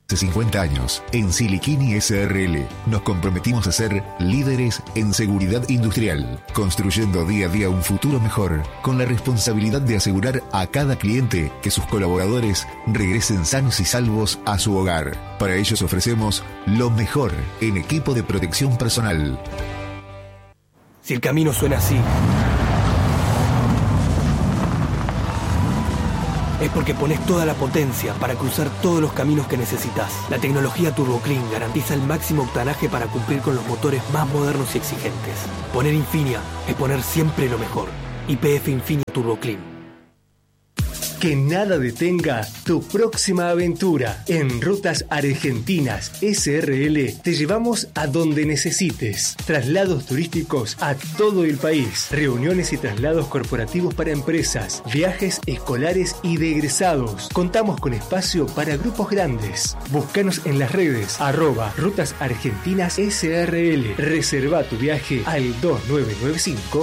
Hace 50 años, en Siliquini SRL, nos comprometimos a ser líderes en seguridad industrial, construyendo día a día un futuro mejor, con la responsabilidad de asegurar a cada cliente que sus colaboradores regresen sanos y salvos a su hogar. Para ellos ofrecemos lo mejor en equipo de protección personal. Si el camino suena así, es porque pones toda la potencia para cruzar todos los caminos que necesitas. La tecnología TurboClean garantiza el máximo octanaje para cumplir con los motores más modernos y exigentes. Poner Infinia es poner siempre lo mejor. YPF Infinia TurboClean. Que nada detenga tu próxima aventura. En Rutas Argentinas SRL te llevamos a donde necesites. Traslados turísticos a todo el país. Reuniones y traslados corporativos para empresas. Viajes escolares y de egresados. Contamos con espacio para grupos grandes. Búscanos en las redes @Rutas Argentinas SRL. Reserva tu viaje al 2995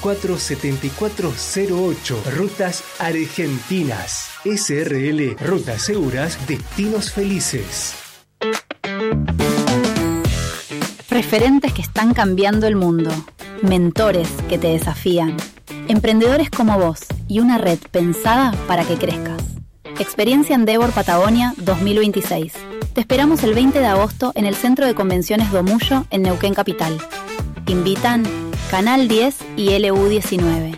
247408. Rutas Argentinas SRL, rutas seguras, destinos felices. Referentes que están cambiando el mundo, mentores que te desafían, emprendedores como vos y una red pensada para que crezcas. Experiencia Endeavor Patagonia 2026. Te esperamos el 20 de agosto en el Centro de Convenciones Domullo en Neuquén Capital. Invitan Canal 10 y LU19.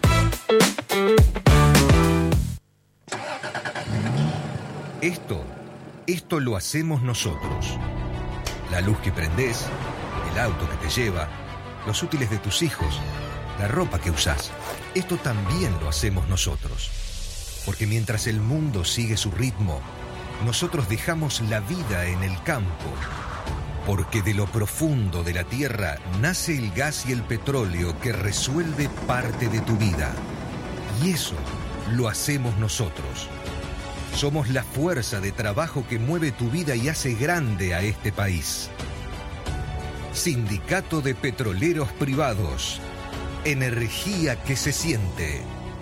Esto lo hacemos nosotros. La luz que prendés, el auto que te lleva, los útiles de tus hijos, la ropa que usás. Esto también lo hacemos nosotros. Porque mientras el mundo sigue su ritmo, nosotros dejamos la vida en el campo. Porque de lo profundo de la tierra nace el gas y el petróleo que resuelve parte de tu vida. Y eso lo hacemos nosotros. Somos la fuerza de trabajo que mueve tu vida y hace grande a este país. Sindicato de Petroleros Privados. Energía que se siente.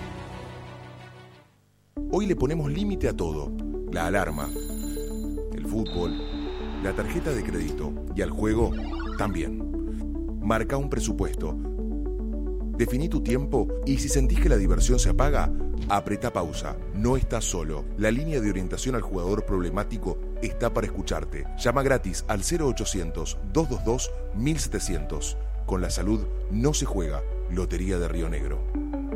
Hoy le ponemos límite a todo. La alarma, el fútbol, la tarjeta de crédito y al juego también. Marca un presupuesto. Definí tu tiempo y si sentís que la diversión se apaga, apretá pausa. No estás solo. La línea de orientación al jugador problemático está para escucharte. Llama gratis al 0800-222-1700. Con la salud no se juega. Lotería de Río Negro.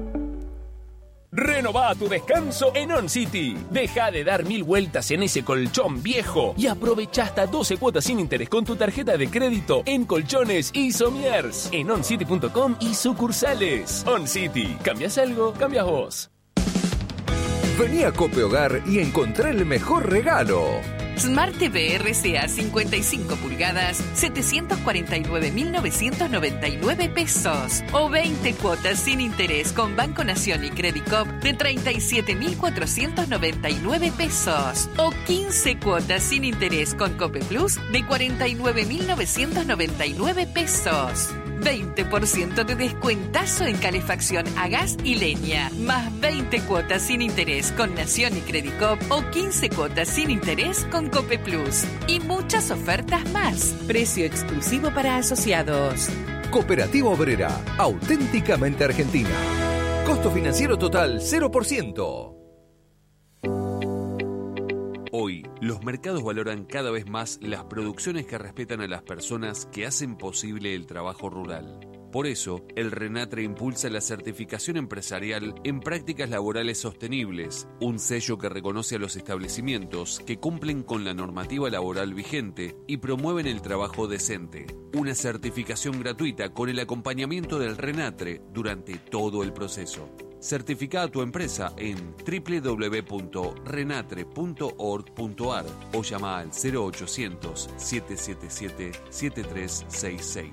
Renová tu descanso en On City. Deja de dar 1000 vueltas en ese colchón viejo y aprovecha hasta 12 cuotas sin interés con tu tarjeta de crédito en colchones y somiers en oncity.com y sucursales. On City. ¿Cambias algo? Cambias vos. Vení a Cope Hogar y encontrá el mejor regalo. Smart TV RCA 55 pulgadas, 749.999 pesos. O 20 cuotas sin interés con Banco Nación y Credicop de 37.499 pesos. O 15 cuotas sin interés con Cope Plus de 49.999 pesos. 20% de descuentazo en calefacción a gas y leña, más 20 cuotas sin interés con Nación y Credicop o 15 cuotas sin interés con Cope Plus. Y muchas ofertas más. Precio exclusivo para asociados. Cooperativa Obrera, auténticamente argentina. Costo financiero total 0%. Hoy, los mercados valoran cada vez más las producciones que respetan a las personas que hacen posible el trabajo rural. Por eso, el RENATRE impulsa la certificación empresarial en prácticas laborales sostenibles, un sello que reconoce a los establecimientos que cumplen con la normativa laboral vigente y promueven el trabajo decente. Una certificación gratuita con el acompañamiento del RENATRE durante todo el proceso. Certifica a tu empresa en www.renatre.org.ar o llama al 0800-777-7366.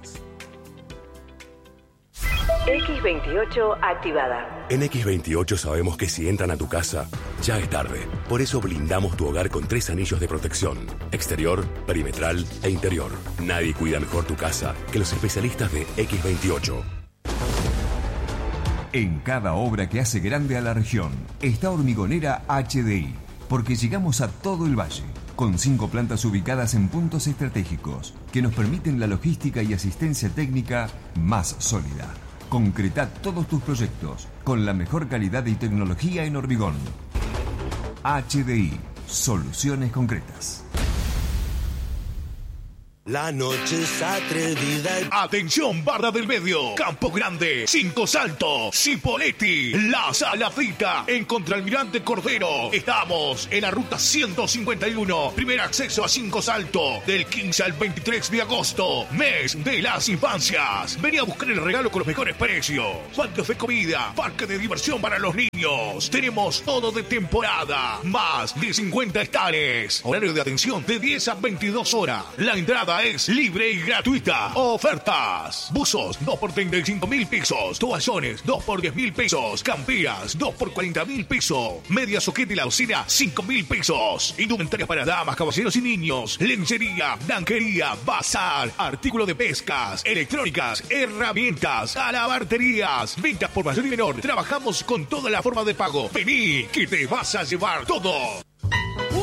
X28 activada. En X28 sabemos que si entran a tu casa, ya es tarde. Por eso blindamos tu hogar con 3 anillos de protección: exterior, perimetral e interior. Nadie cuida mejor tu casa que los especialistas de X28. En cada obra que hace grande a la región está Hormigonera HDI, porque llegamos a todo el valle. con 5 plantas ubicadas en puntos estratégicos que nos permiten la logística y asistencia técnica más sólida. Concreta todos tus proyectos con la mejor calidad y tecnología en hormigón. HDI, soluciones concretas. La noche es atrevida. Atención, Barra del Medio, Campo Grande, Cinco Salto, Cipolletti, La Saladita, en Contralmirante Cordero. Estamos en la ruta 151, primer acceso a Cinco Salto, del 15 al 23 de agosto, mes de las infancias. Vení a buscar el regalo con los mejores precios. Bandos de comida, parque de diversión para los niños. Tenemos todo de temporada, más de 50 estares. Horario de atención de 10 a 22 horas. La entrada es libre y gratuita. Ofertas: buzos 2 por 35.000 pesos, toallones 2 por 10.000 pesos, camperas 2 por 40.000 pesos, media soquete y la docena 5.000 pesos, indumentaria para damas, caballeros y niños, lencería, blanquería, bazar, artículos de pescas, electrónicas, herramientas, alabarterías, ventas por mayor y menor. Trabajamos con toda la forma de pago. Vení, que te vas a llevar todo.